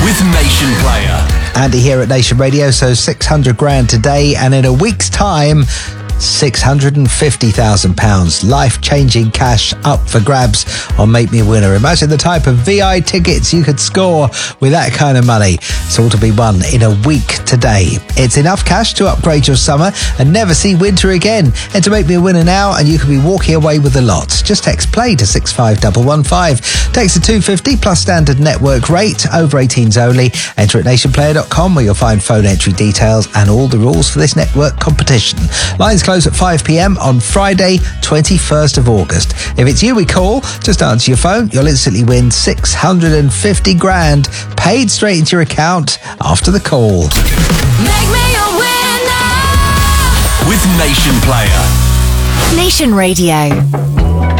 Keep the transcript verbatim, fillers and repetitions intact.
with Nation Player. Andy here at Nation Radio, so six hundred grand today, and in a week's time, six hundred fifty thousand pounds. Life-changing cash up for grabs on Make Me a Winner. Imagine the type of V I tickets you could score with that kind of money. It's all to be won in a week today. It's enough cash to upgrade your summer and never see winter again. And to Make Me a Winner now, and you could be walking away with a lot. Just text play to six five one one five. Text to two fifty plus standard network rate. Over eighteens only. Enter at nation player dot com where you'll find phone entry details and all the rules for this network competition. Lines close at five p.m. on Friday, twenty-first of August. If it's you we call, just answer your phone. You'll instantly win six hundred fifty grand paid straight into your account after the call. Make me a winner with Nation Player. Nation Radio.